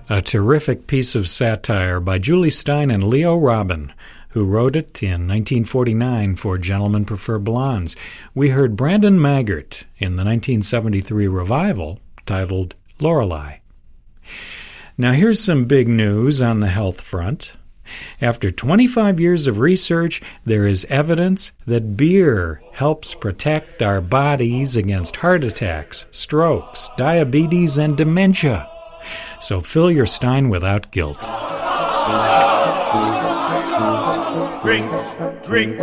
A terrific piece of satire by Julie Stein and Leo Robin, who wrote it in 1949 for Gentlemen Prefer Blondes. We heard Brandon Maggart in the 1973 revival titled Lorelei. Now here's some big news on the health front. After 25 years of research, there is evidence that beer helps protect our bodies against heart attacks, strokes, diabetes, and dementia. So fill your stein without guilt. Drink, drink.